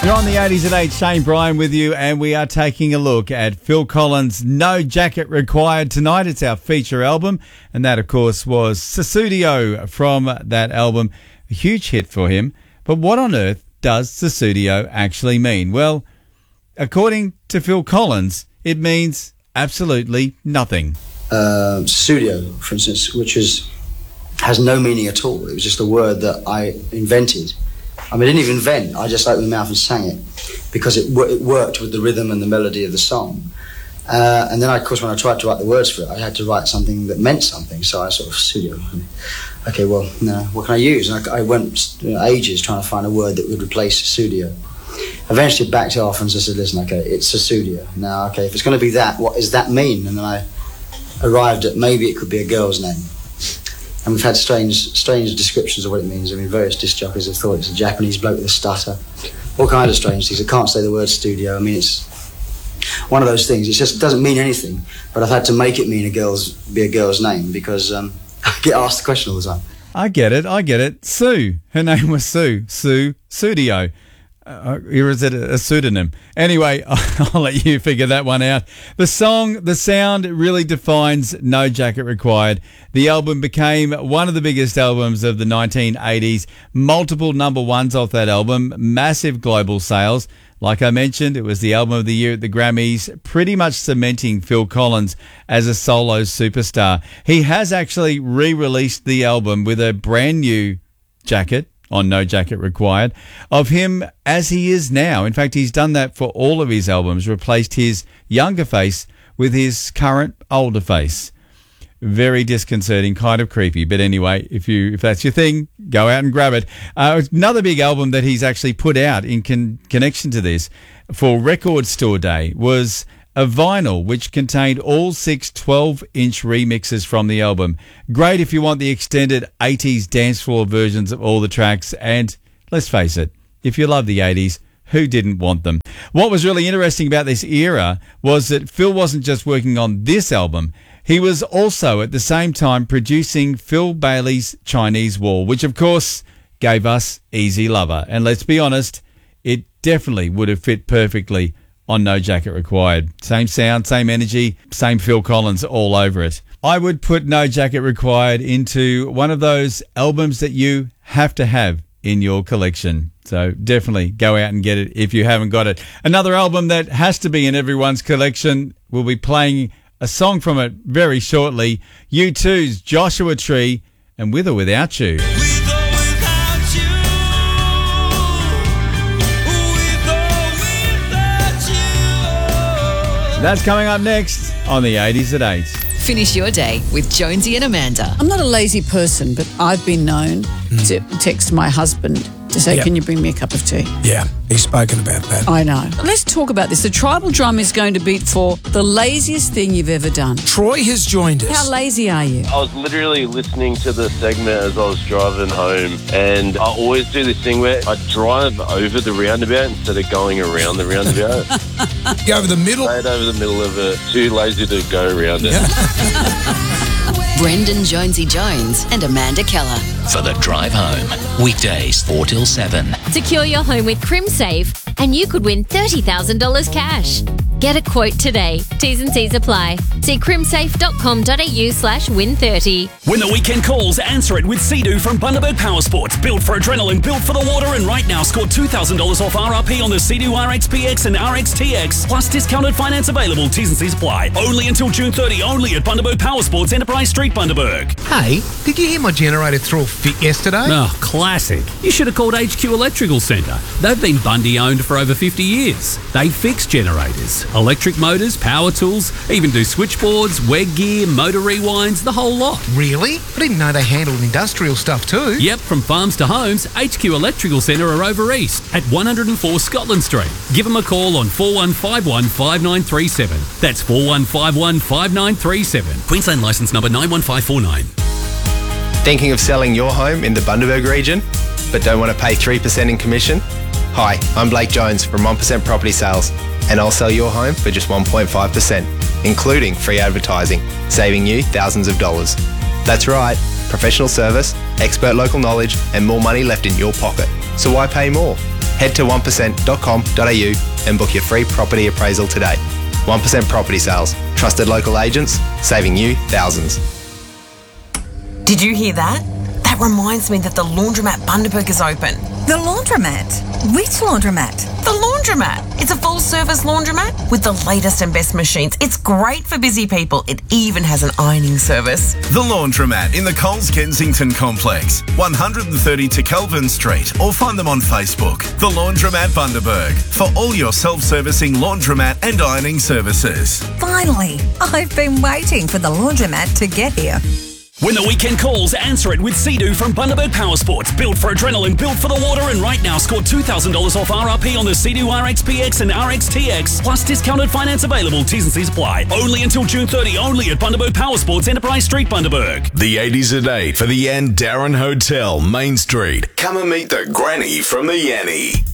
You're on the 80s at 8, Shane Bryan with you, and we are taking a look at Phil Collins' No Jacket Required tonight. It's our feature album, and that, of course, was Sussudio from that album. A huge hit for him. But what on earth does Sussudio actually mean? Well, according to Phil Collins, it means absolutely nothing. Sussudio, for instance, which has no meaning at all. It was just a word that I invented. I didn't even invent. I just opened my mouth and sang it because it worked with the rhythm and the melody of the song. And then, of course, when I tried to write the words for it, I had to write something that meant something. So I sort of studio. Okay, well, no, what can I use? And I went ages trying to find a word that would replace studio. Eventually backed off and just said, listen, okay, it's a studio. Now, okay, if it's going to be that, what does that mean? And then I arrived at maybe it could be a girl's name. And we've had strange descriptions of what it means. Various disc jockeys have thought it's a Japanese bloke with a stutter. All kinds of strange things. I can't say the word studio. It's one of those things. It just doesn't mean anything. But I've had to make it mean be a girl's name because I get asked the question all the time. I get it. Sue. Her name was Sue. Sussudio. Or is it a pseudonym? Anyway, I'll let you figure that one out. The sound really defines No Jacket Required. The album became one of the biggest albums of the 1980s. Multiple number ones off that album. Massive global sales. Like I mentioned, it was the album of the year at the Grammys, pretty much cementing Phil Collins as a solo superstar. He has actually re-released the album with a brand new jacket on No Jacket Required, of him as he is now. In fact, he's done that for all of his albums, replaced his younger face with his current older face. Very disconcerting, kind of creepy. But anyway, if that's your thing, go out and grab it. Another big album that he's actually put out in connection to this for Record Store Day was a vinyl which contained all 6 12-inch remixes from the album. Great if you want the extended 80s dance floor versions of all the tracks. And let's face it, if you love the 80s, who didn't want them? What was really interesting about this era was that Phil wasn't just working on this album. He was also at the same time producing Phil Bailey's Chinese Wall, which of course gave us Easy Lover. And let's be honest, it definitely would have fit perfectly on No Jacket Required. Same sound, same energy, same Phil Collins all over it. I would put No Jacket Required into one of those albums that you have to have in your collection. So definitely go out and get it if you haven't got it. Another album that has to be in everyone's collection, we'll be playing a song from it very shortly. U2's Joshua Tree and With or Without You. That's coming up next on the 80s at 8. Finish your day with Jonesy and Amanda. I'm not a lazy person, but I've been known to text my husband to say, can you bring me a cup of tea? Yeah, he's spoken about that. I know. Let's talk about this. The tribal drum is going to beat for the laziest thing you've ever done. Troy has joined us. How lazy are you? I was literally listening to the segment as I was driving home, and I always do this thing where I drive over the roundabout instead of going around the roundabout. Go over the middle? Straight over the middle of it. Too lazy to go around it. Brendan Jonesy Jones and Amanda Keller. For the drive home. Weekdays 4 till 7. Secure your home with CrimSafe and you could win $30,000 cash. Get a quote today. T's and C's apply. See crimsafe.com.au/win30. When the weekend calls, answer it with Sea-Doo from Bundaberg Power Sports. Built for adrenaline, built for the water, and right now score $2,000 off RRP on the Sea-Doo RXPX and RXTX. Plus discounted finance available. T's and C's apply. Only until June 30. Only at Bundaberg Power Sports, Enterprise Street, Bundaberg. Hey, did you hear my generator threw a fit yesterday? Oh, classic. You should have called HQ Electrical Centre. They've been Bundy owned for over 50 years. They fix generators, electric motors, power tools, even do switchboards, WEG gear, motor rewinds, the whole lot. Really? I didn't know they handled industrial stuff too. Yep, from farms to homes, HQ Electrical Centre are over east at 104 Scotland Street. Give them a call on 4151 5937. That's 4151 5937. Queensland licence number 91549. Thinking of selling your home in the Bundaberg region, but don't want to pay 3% in commission? Hi, I'm Blake Jones from 1% Property Sales, and I'll sell your home for just 1.5%, including free advertising, saving you thousands of dollars. That's right, professional service, expert local knowledge, and more money left in your pocket. So why pay more? Head to 1%.com.au and book your free property appraisal today. 1% Property Sales. Trusted local agents, saving you thousands. Did you hear that? That reminds me that the Laundromat Bundaberg is open. The laundromat? Which laundromat? The Laundromat. It's a full-service laundromat with the latest and best machines. It's great for busy people. It even has an ironing service. The Laundromat in the Coles Kensington Complex, 130 to Kelvin Street, or find them on Facebook. The Laundromat Bundaberg, for all your self-servicing laundromat and ironing services. Finally, I've been waiting for the laundromat to get here. When the weekend calls, answer it with Sea-Doo from Bundaberg Power Sports. Built for adrenaline, built for the water, and right now score $2,000 off RRP on the Sea-Doo RXPX and RXTX. Plus discounted finance available. T's and C's apply. Only until June 30, only at Bundaberg Power Sports, Enterprise Street, Bundaberg. The 80s at 8 for the Ann Darren Hotel, Main Street. Come and meet the granny from the Yanny.